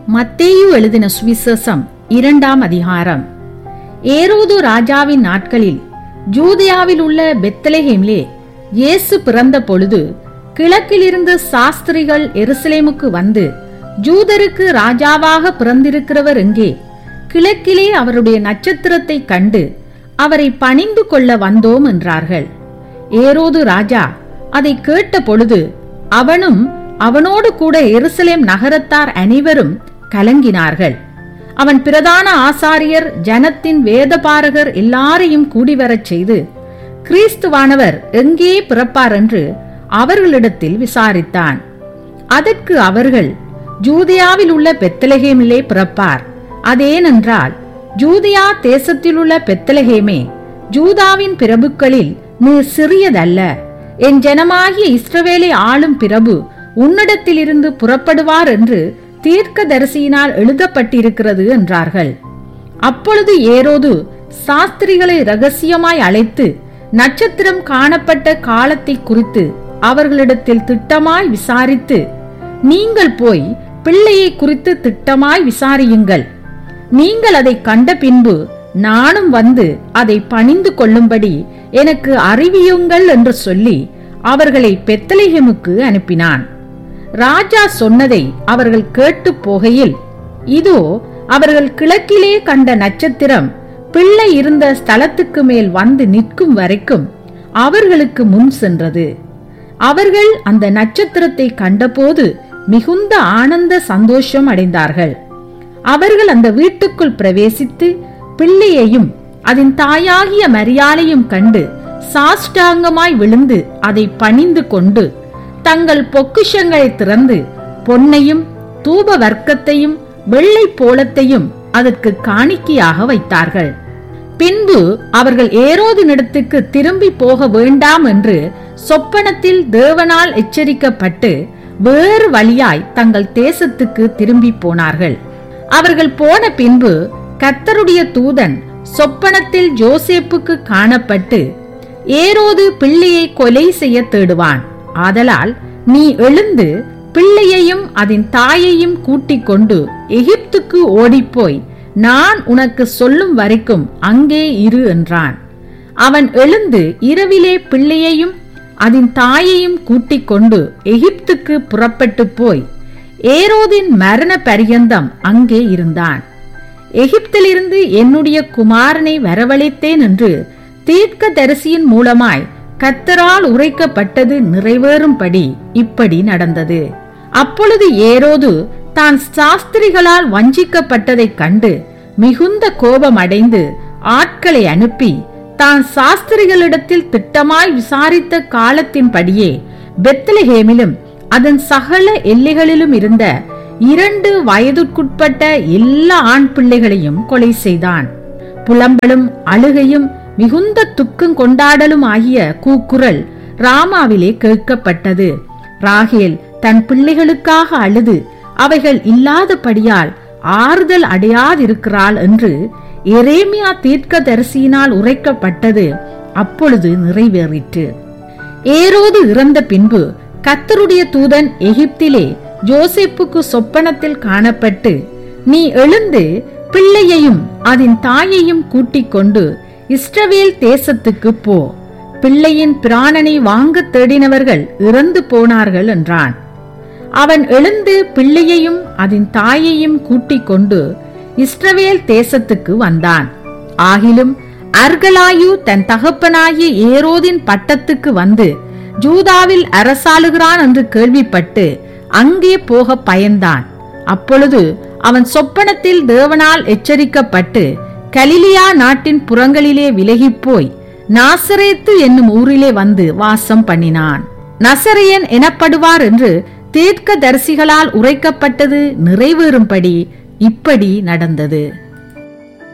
மத்தேயு எழுதின சுவிசேஷம் 2ஆம் அதிகாரம். ஏரோது ராஜாவின் நாட்களில் ஜூதேயாவில் உள்ள பெத்லெகேமிலே இயேசு பிறந்த பொழுது கிழக்கிலிருந்து சாஸ்திரிகள் எருசலேமுக்கு வந்து, ஜூதருக்கு ராஜாவாக பிறந்திருக்கிறவர் எங்கே? கிழக்கிலே அவருடைய நட்சத்திரத்தை கண்டு அவரை பணிந்து கொள்ள வந்தோம் என்றார்கள். ஏரோது ராஜா அதை கேட்ட பொழுது அவனும் அவனோடு கூட எருசலேம் நகரத்தார் அனைவரும் கலங்கினார்கள். அவன் பிரதான ஆசாரியர், ஜனத்தின் வேதபாரகர் எல்லாரையும் கூடிவரச் செய்து, கிறிஸ்துவானவர் எங்கே பிறப்பார் என்று அவர்களிடத்தில் விசாரித்தான். அதற்கு அவர்கள், ஜூதேயாவில் உள்ள பெத்லெகேமிலே பிறப்பார். அதேனென்றால், ஜூதேயா தேசத்தில் உள்ள பெத்லெகேமே, ஜூதாவின் பிரபுக்களில் நீ சிறியதல்ல. என் ஜனமாகிய இஸ்ரவேலை ஆளும் பிரபு உன்னிடத்திலிருந்து புறப்படுவார் என்று தீர்க்கதரிசியினால் எழுதப்பட்டிருக்கிறது என்றார்கள். அப்பொழுது ஏரோது சாஸ்திரிகளை இரகசியமாய் அழைத்து நட்சத்திரம் காணப்பட்ட காலத்தை குறித்து அவர்களிடத்தில் திட்டமாய் விசாரித்து, நீங்கள் போய் பிள்ளையை குறித்து திட்டமாய் விசாரியுங்கள். நீங்கள் அதை கண்ட பின்பு நானும் வந்து அதை பணிந்து கொள்ளும்படி எனக்கு அறிவியுங்கள் என்று சொல்லி அவர்களை பெத்லெகேமுக்கு அனுப்பினான். ராஜா சொன்னதை அவர்கள் கேட்டு போகையில், இதோ அவர்கள் கிழக்கிலே கண்ட நட்சத்திரம் பிள்ளை இருந்த ஸ்தலத்துக்கு மேல் வந்து நிற்கும் வரைக்கும் அவர்களுக்கு முன் சென்றது. அவர்கள் அந்த நட்சத்திரத்தை கண்டபோது மிகுந்த ஆனந்த சந்தோஷம் அடைந்தார்கள். அவர்கள் அந்த வீட்டுக்குள் பிரவேசித்து பிள்ளையையும் அதன் தாயாகிய மரியாளையும் கண்டு சாஷ்டாங்கமாய் விழுந்து அதை பணிந்து கொண்டு தங்கள் பொக்கிஷங்களை திறந்து பொன்னையும் தூப வர்க்கத்தையும் வெள்ளை போலத்தையும் அதற்கு காணிக்கையாக வைத்தார்கள். பின்பு அவர்கள் ஏரோதினிடத்துக்கு திரும்பி போக வேண்டாம் என்று சொப்பனத்தில் தேவனால் எச்சரிக்கப்பட்டு வேறு வழியாய் தங்கள் தேசத்துக்கு திரும்பி போனார்கள். அவர்கள் போன பின்பு கர்த்தருடைய தூதன் சொப்பனத்தில் யோசேப்புக்கு காணப்பட்டு, ஏரோது பிள்ளையை கொலை செய்ய தேடுவான். ஆதலால் நீ எழுந்து பிள்ளையையும் அதன் தாயையும் கூட்டிக் கொண்டு எகிப்துக்கு ஓடிப்போய் நான் உனக்கு சொல்லும் வரைக்கும் அங்கே இரு என்றான். அவன் எழுந்து இரவிலே பிள்ளையையும் அதன் தாயையும் கூட்டிக் கொண்டு எகிப்துக்கு புறப்பட்டு போய் ஏரோதின் மரண பரியந்தம் அங்கே இருந்தான். எகிப்திலிருந்து என்னுடைய குமாரனை வரவழைத்தேன் என்று தீர்க்கதரிசியின் மூலமாய் கர்த்தரால் உரைக்கப்பட்டது நிறைவேறும்படி இப்படி நடந்தது. அப்பொழுது ஏரோது தான் சாஸ்திரிகளால் வஞ்சிக்கப்பட்டதைக் கண்டு மிகுந்த கோபம் அடைந்து ஆட்களை அனுப்பி தான் சாஸ்திரிகளிடத்தில் திட்டமாய் விசாரித்த காலத்தின்படியே பெத்லெகேமிலும் அதன் சகல எல்லைகளிலும் இருந்த 2 வயதுக்குட்பட்ட எல்லா ஆண் பிள்ளைகளையும் கொலை செய்தான். புலம்பலும் அழுகையும் மிகுந்த துக்கம் கொண்டாடலும் ஆகிய கூக்குரல் ராமாவிலே கேட்கப்பட்டது. ராகேல் தன் பிள்ளைகளுக்காக அழுது அவைகள் இல்லாதபடியால் ஆறுதல் அடையாதிருக்கிறாள் என்று எரேமியா தீர்க்கதரிசியினால் உரைக்கப்பட்டது அப்பொழுது நிறைவேறிற்று. ஏரோது இறந்த பின்பு கர்த்தருடைய தூதன் எகிப்திலே யோசேப்புக்கு சொப்பனத்தில் காணப்பட்டு, நீ எழுந்து பிள்ளையையும் அதன் தாயையும் கூட்டிக் கொண்டு இஸ்ரவேல் தேசத்துக்கு போ. பிள்ளையின் பிராணனை வாங்க தேடினவர்கள் இறந்து போனார்கள் என்றான். அவன் எழுந்து பிள்ளையையும் அதன் தாயையும் கூட்டிக் கொண்டு இஸ்ரவேல் தேசத்துக்கு வந்தான். ஆகிலும் அர்கலாயு தன் தகப்பனாகிய ஏரோதின் பட்டத்துக்கு வந்து ஜூதாவில் அரசாளுகிறான் என்று கேள்விப்பட்டு அங்கே போக பயந்தான். அப்பொழுது அவன் சொப்பனத்தில் தேவனால் எச்சரிக்கப்பட்டு கலிலியா நாட்டின் புறங்களிலே விலகிப்போய் நாசரேத்து என்னும் ஊரிலே வந்து வாசம் பண்ணினான். நசரேயன் எனப்படுவார் என்று தீர்க்கதரிசிகளால் உரைக்கப்பட்டது நிறைவேறும்படி இப்படி நடந்தது.